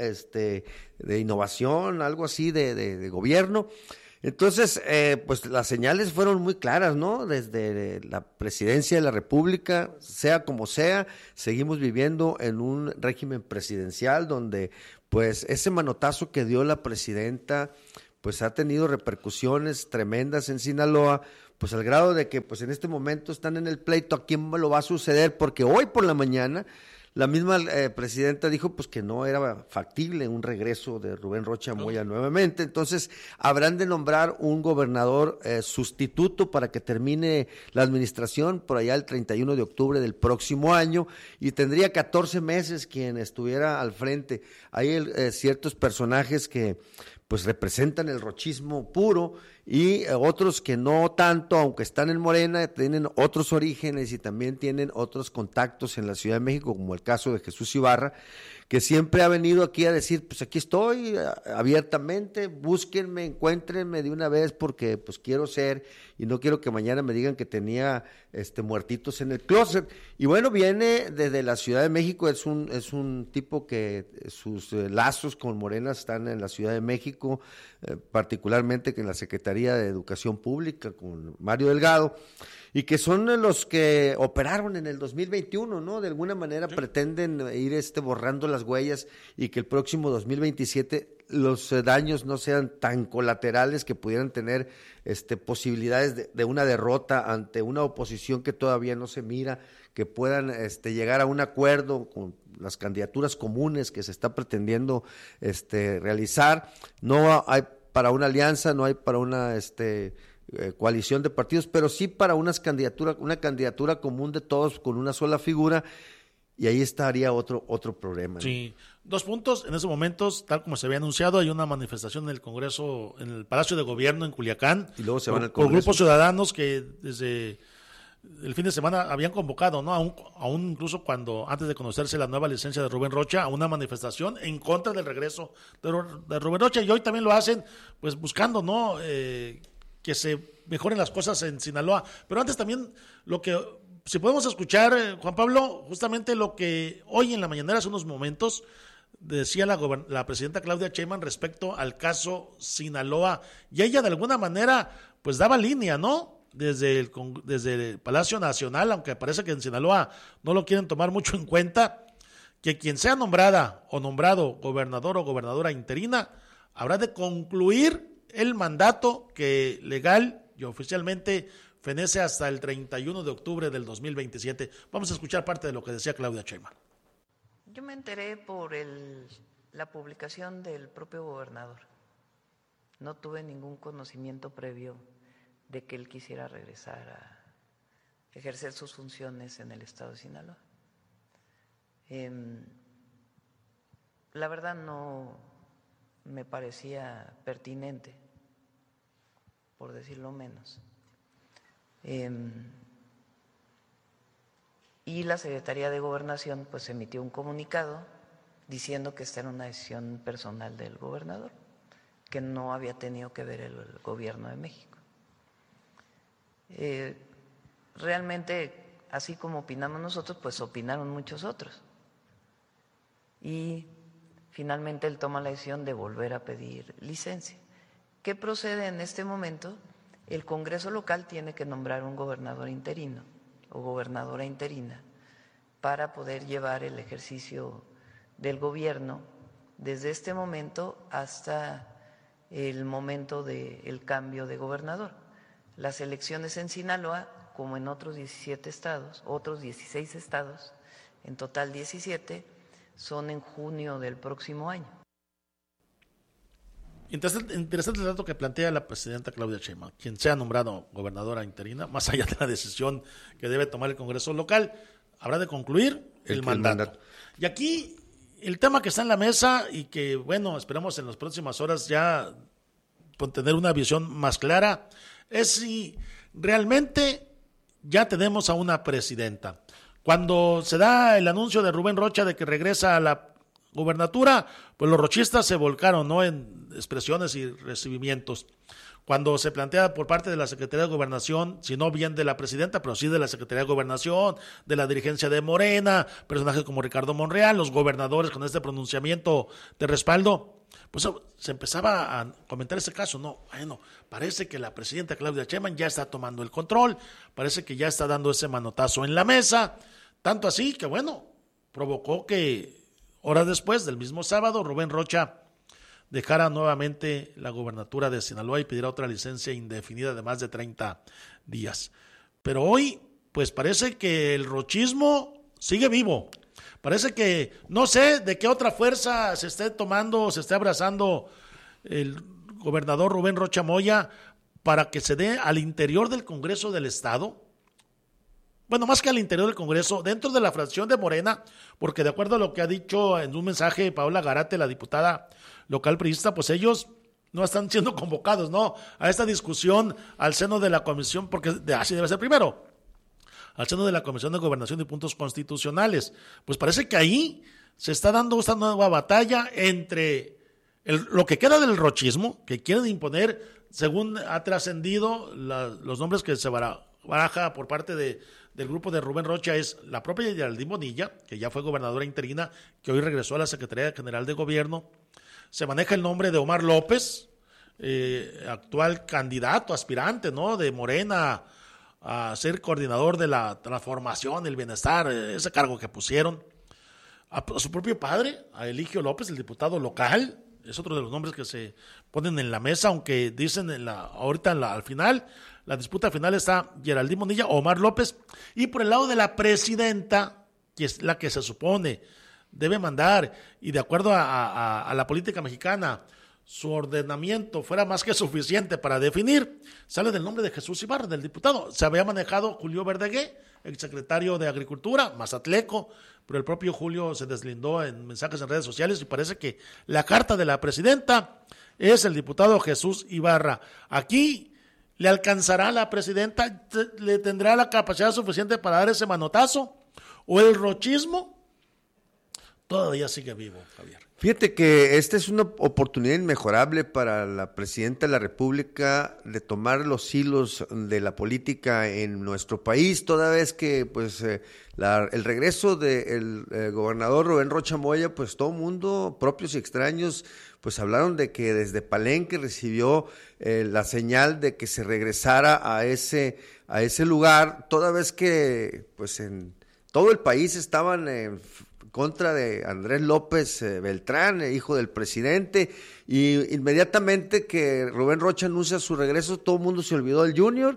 de innovación, algo así de gobierno. Entonces, pues las señales fueron muy claras, ¿no? Desde la presidencia de la República, sea como sea, seguimos viviendo en un régimen presidencial donde, pues, ese manotazo que dio la presidenta, pues ha tenido repercusiones tremendas en Sinaloa, pues al grado de que, pues en este momento están en el pleito a quién lo va a suceder, porque hoy por la mañana la misma presidenta dijo pues que no era factible un regreso de Rubén Rocha Moya nuevamente, entonces habrán de nombrar un gobernador sustituto para que termine la administración por allá el 31 de octubre del próximo año y tendría 14 meses quien estuviera al frente. Hay ciertos personajes que pues representan el rochismo puro y otros que no tanto, aunque están en Morena, tienen otros orígenes y también tienen otros contactos en la Ciudad de México, como el caso de Jesús Ibarra, que siempre ha venido aquí a decir, pues aquí estoy abiertamente, búsquenme, encuéntrenme de una vez porque pues quiero ser y no quiero que mañana me digan que tenía muertitos en el closet. Y bueno, viene desde la Ciudad de México, es un tipo que sus lazos con Morena están en la Ciudad de México, particularmente en la Secretaría de Educación Pública con Mario Delgado, y que son los que operaron en el 2021, ¿no? De alguna manera pretenden ir borrando las huellas y que el próximo 2027 los daños no sean tan colaterales que pudieran tener posibilidades de una derrota ante una oposición que todavía no se mira, que puedan llegar a un acuerdo con las candidaturas comunes que se está pretendiendo realizar. No hay para una alianza, no hay para una coalición de partidos, pero sí para una candidatura común de todos con una sola figura, y ahí estaría otro problema, ¿no? Sí, 2 puntos. En esos momentos, tal como se había anunciado, hay una manifestación en el Congreso, en el Palacio de Gobierno en Culiacán, y luego se van al por Congreso. grupos ciudadanos que desde el fin de semana habían convocado, ¿no? Aún incluso antes de conocerse la nueva licencia de Rubén Rocha, a una manifestación en contra del regreso de Rubén Rocha, y hoy también lo hacen, pues buscando, ¿no? Que se mejoren las cosas en Sinaloa. Pero antes también si podemos escuchar, Juan Pablo, justamente lo que hoy en la mañanera, hace unos momentos, decía la presidenta Claudia Sheinbaum respecto al caso Sinaloa, y ella de alguna manera pues daba línea, ¿no? Desde el Palacio Nacional, aunque parece que en Sinaloa no lo quieren tomar mucho en cuenta, que quien sea nombrada o nombrado gobernador o gobernadora interina habrá de concluir el mandato que legal y oficialmente fenece hasta el 31 de octubre del 2027. Vamos a escuchar parte de lo que decía Claudia Sheinbaum. Yo me enteré por la publicación del propio gobernador. No tuve ningún conocimiento previo de que él quisiera regresar a ejercer sus funciones en el estado de Sinaloa. La verdad no me parecía pertinente, por decirlo menos. Y la Secretaría de Gobernación pues emitió un comunicado diciendo que esta era una decisión personal del gobernador, que no había tenido que ver el gobierno de México. Realmente, así como opinamos nosotros, pues opinaron muchos otros. Y finalmente él toma la decisión de volver a pedir licencia. ¿Qué procede en este momento? El Congreso local tiene que nombrar un gobernador interino o gobernadora interina para poder llevar el ejercicio del gobierno desde este momento hasta el momento del cambio de gobernador. Las elecciones en Sinaloa, como en otros 17 estados, otros 16 estados, en total 17, son en junio del próximo año. Interesante el dato que plantea la presidenta Claudia Sheinbaum. Quien sea nombrado gobernadora interina, más allá de la decisión que debe tomar el Congreso local, habrá de concluir el mandato. Y aquí el tema que está en la mesa y que, bueno, esperamos en las próximas horas ya tener una visión más clara, es si realmente ya tenemos a una presidenta. Cuando se da el anuncio de Rubén Rocha de que regresa a la gubernatura, pues los rochistas se volcaron, ¿no?, en expresiones y recibimientos. Cuando se plantea por parte de la Secretaría de Gobernación, si no bien de la presidenta, pero sí de la Secretaría de Gobernación, de la dirigencia de Morena, personajes como Ricardo Monreal, los gobernadores con este pronunciamiento de respaldo, pues se empezaba a comentar ese caso. No, bueno, parece que la presidenta Claudia Sheinbaum ya está tomando el control, parece que ya está dando ese manotazo en la mesa, tanto así que, bueno, provocó que horas después, del mismo sábado, Rubén Rocha dejara nuevamente la gubernatura de Sinaloa y pidiera otra licencia indefinida de más de 30 días. Pero hoy, pues parece que el rochismo sigue vivo. Parece que, no sé de qué otra fuerza se esté tomando, se esté abrazando el gobernador Rubén Rocha Moya para que se dé al interior del Congreso del Estado. Bueno, más que al interior del Congreso, dentro de la fracción de Morena, porque de acuerdo a lo que ha dicho en un mensaje Paola Garate, la diputada local priista, pues ellos no están siendo convocados, ¿no?, a esta discusión al seno de la comisión, porque así debe ser primero, al seno de la Comisión de Gobernación y Puntos Constitucionales. Pues parece que ahí se está dando esta nueva batalla entre lo que queda del rochismo, que quieren imponer, según ha trascendido los nombres que se baraja por parte del grupo de Rubén Rocha, es la propia Geraldine Bonilla, que ya fue gobernadora interina, que hoy regresó a la Secretaría General de Gobierno. Se maneja el nombre de Omar López, actual candidato, aspirante, ¿no?, de Morena a ser coordinador de la transformación, el bienestar, ese cargo que pusieron. A su propio padre, a Eligio López, el diputado local, es otro de los nombres que se ponen en la mesa, aunque dicen al final, la disputa final está Geraldine Bonilla, Omar López, y por el lado de la presidenta, que es la que se supone debe mandar, y de acuerdo a la política mexicana, su ordenamiento fuera más que suficiente para definir, sale del nombre de Jesús Ibarra, del diputado. Se había manejado Julio Verdegué, exsecretario de Agricultura, mazatleco, pero el propio Julio se deslindó en mensajes en redes sociales y parece que la carta de la presidenta es el diputado Jesús Ibarra. Aquí le alcanzará la presidenta, le tendrá la capacidad suficiente para dar ese manotazo, o el rochismo todavía sigue vivo, Javier. Fíjate que esta es una oportunidad inmejorable para la presidenta de la República de tomar los hilos de la política en nuestro país, toda vez que pues el regreso del gobernador Rubén Rocha Moya, pues todo mundo, propios y extraños, pues hablaron de que desde Palenque recibió la señal de que se regresara a ese lugar, toda vez que pues en todo el país estaban contra de Andrés López Beltrán, hijo del presidente, y inmediatamente que Rubén Rocha anuncia su regreso, todo el mundo se olvidó del Junior,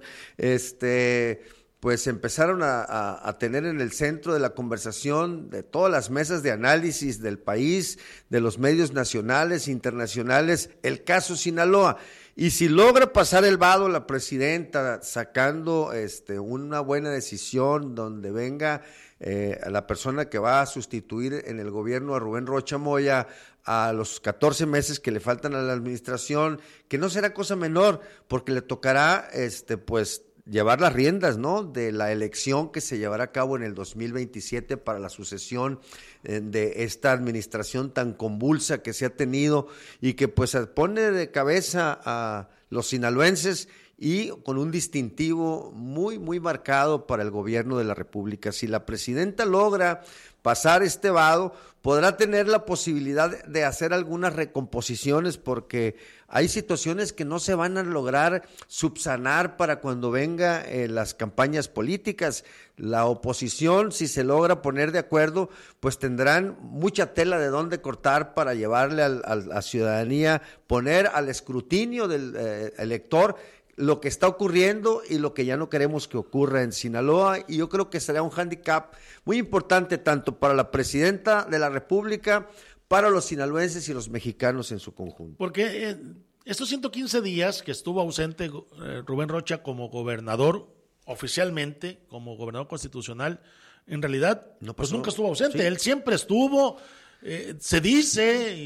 pues empezaron a tener en el centro de la conversación de todas las mesas de análisis del país, de los medios nacionales, internacionales, el caso Sinaloa. Y si logra pasar el vado la presidenta sacando una buena decisión donde venga a la persona que va a sustituir en el gobierno a Rubén Rocha Moya a los 14 meses que le faltan a la administración, que no será cosa menor, porque le tocará pues llevar las riendas, ¿no?, de la elección que se llevará a cabo en el 2027 para la sucesión de esta administración tan convulsa que se ha tenido y que pues pone de cabeza a los sinaloenses y con un distintivo muy, muy marcado para el gobierno de la República. Si la presidenta logra pasar este vado, podrá tener la posibilidad de hacer algunas recomposiciones, porque hay situaciones que no se van a lograr subsanar para cuando venga las campañas políticas. La oposición, si se logra poner de acuerdo, pues tendrán mucha tela de dónde cortar para llevarle a la ciudadanía, poner al escrutinio del elector lo que está ocurriendo y lo que ya no queremos que ocurra en Sinaloa, y yo creo que será un hándicap muy importante tanto para la presidenta de la República, para los sinaloenses y los mexicanos en su conjunto. Porque estos 115 días que estuvo ausente Rubén Rocha como gobernador, oficialmente como gobernador constitucional, en realidad pues nunca estuvo ausente, sí. Él siempre estuvo, se dice, y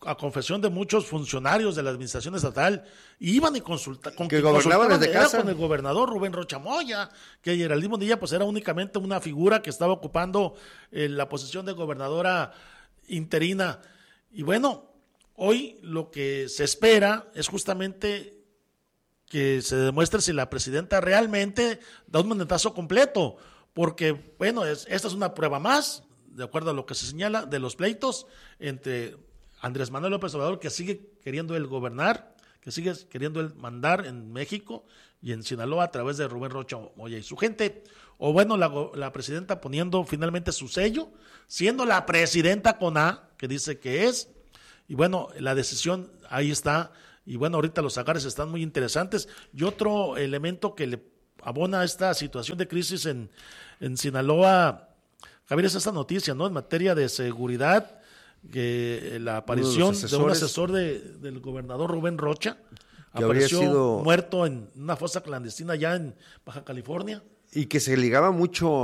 a confesión de muchos funcionarios de la administración estatal, iban y consultaban que gobernaban desde casa con el gobernador Rubén Rocha Moya, que Geraldine Bonilla pues era únicamente una figura que estaba ocupando la posición de gobernadora interina. Y bueno, hoy lo que se espera es justamente que se demuestre si la presidenta realmente da un mandatazo completo, porque bueno, esta es una prueba más, de acuerdo a lo que se señala, de los pleitos entre Andrés Manuel López Obrador, que sigue queriendo él gobernar, que sigue queriendo él mandar en México y en Sinaloa a través de Rubén Rocha Moya y su gente, o bueno, la presidenta poniendo finalmente su sello, siendo la presidenta con A, que dice que es, y bueno, la decisión ahí está, y bueno, ahorita los agarres están muy interesantes. Y otro elemento que le abona a esta situación de crisis en Sinaloa, Javier, es esta noticia, ¿no? En materia de seguridad, que la aparición de un asesor del gobernador Rubén Rocha apareció muerto en una fosa clandestina allá en Baja California. Y que se ligaba mucho